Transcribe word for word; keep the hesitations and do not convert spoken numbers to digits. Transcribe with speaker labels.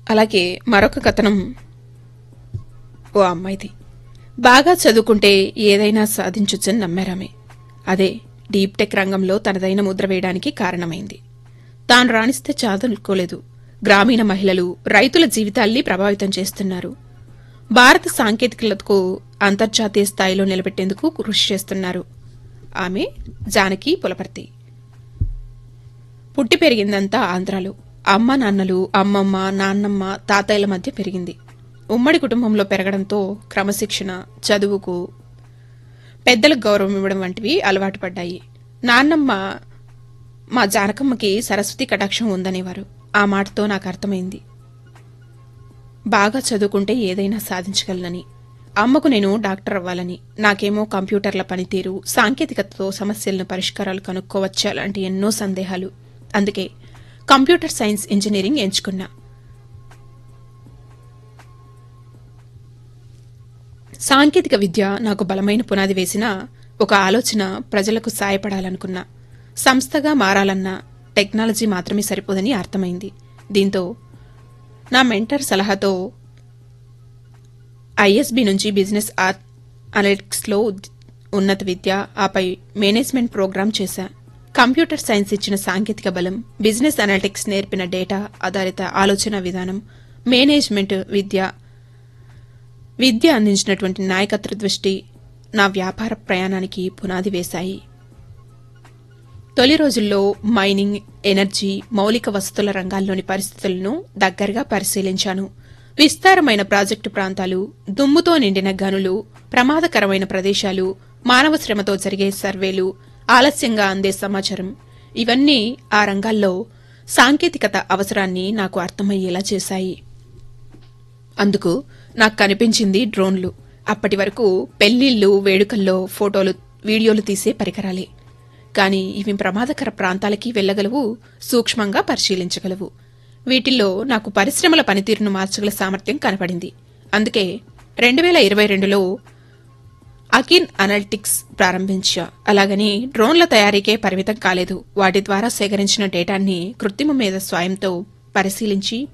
Speaker 1: అలాగే మరొక కథనం ఓ అమ్మాయిది. బాగా చదువుకుంటే ఏదైనా సాధించొచ్చని నమ్మారామె. అదే డీప్ టెక్ రంగంలో తనదైన ముద్ర వేయడానికి కారణమైంది. తాను రాణిస్తే చదువుకోలేదు. గ్రామీణ మహిళలు, రైతుల జీవితాల్ని ప్రభావితం చేస్తున్నారు. భారత సాంకేతికతకు అంతర్జాతీయ స్థాయిలో నిలబెట్టేందుకు కృషి చేస్తున్నారు. ఆమె జానకి పులపర్తి. పుట్టి పెరిగిందంతా ఆంధ్రాలో. అమ్మ నాన్నలు, అమ్మమ్మ, నాన్నమ్మ, తాతయ్యల మధ్య పెరిగింది. ఉమ్మడి కుటుంబంలో పెరగడంతో క్రమశిక్షణ, చదువుకు పెద్దలకు గౌరవం ఇవ్వడం వంటివి అలవాటు పడ్డాయి. నాన్నమ్మ మా జానకమ్మకి సరస్వతి కటాక్షం ఉందనేవారు. ఆ మాటతో నాకు అర్థమైంది, బాగా చదువుకుంటే ఏదైనా సాధించగలనని. అమ్మకు నేను డాక్టర్ అవ్వాలని, నాకేమో కంప్యూటర్ల పనితీరు, సాంకేతికతతో సమస్యలను పరిష్కారాలు కనుక్కోవచ్చా లాంటి ఎన్నో సందేహాలు. అందుకే కంప్యూటర్ సైన్స్ ఇంజనీరింగ్ ఎంచుకున్నా. సాంకేతిక విద్య నాకు బలమైన పునాది వేసిన ఒక ఆలోచన ప్రజలకు సాయపడాలనుకున్నా. సంస్థగా మారాలన్నా టెక్నాలజీ మాత్రమే సరిపోదని అర్థమైంది. దీంతో నా మెంటర్ సలహాతో ఐఎస్బి నుంచి బిజినెస్ అనలిటిక్స్లో ఉన్నత విద్య, ఆపై మేనేజ్మెంట్ ప్రోగ్రాం చేశా. కంప్యూటర్ సైన్స్ ఇచ్చిన సాంకేతిక బలం, బిజినెస్ అనలిటిక్స్ నేర్పిన డేటా ఆధారిత ఆలోచన విధానం, మేనేజ్మెంట్ విద్య విద్య అందించినటువంటి నాయకత్వ దృష్టి నా వ్యాపార ప్రయాణానికి పునాది వేశాయి. తొలి రోజుల్లో మైనింగ్, ఎనర్జీ, మౌలిక వసతుల రంగాల్లోని పరిస్థితులను దగ్గరగా పరిశీలించాను. విస్తారమైన ప్రాజెక్టు ప్రాంతాలు, దుమ్ముతో నిండిన గనులు, ప్రమాదకరమైన ప్రదేశాలు, మానవ శ్రమతో జరిగే సర్వేలు, ఆలస్యంగా అందే సమాచారం, ఇవన్నీ ఆ రంగాల్లో సాంకేతికత అవసరాన్ని నాకు అర్థమయ్యేలా చేశాయి. అందుకు నాకు కనిపించింది డ్రోన్లు. అప్పటి వరకు పెళ్లిళ్లు, వేడుకల్లో ఫోటోలు, వీడియోలు తీసే పరికరాలే. కానీ ఇవి ప్రమాదకర ప్రాంతాలకి వెళ్లగలవు, సూక్ష్మంగా పరిశీలించగలవు. వీటిల్లో నాకు పరిశ్రమల పనితీరును మార్చగల సామర్థ్యం కనపడింది. అందుకే రెండు వేల ఇరవై రెండులో అకిన్ అనలిటిక్స్ ప్రారంభించా. అలాగని డ్రోన్ల తయారీకే పరిమితం కాలేదు. వాటి ద్వారా సేకరించిన డేటాన్ని కృత్రిమ మేధ స్వయంతో పరిశీలించి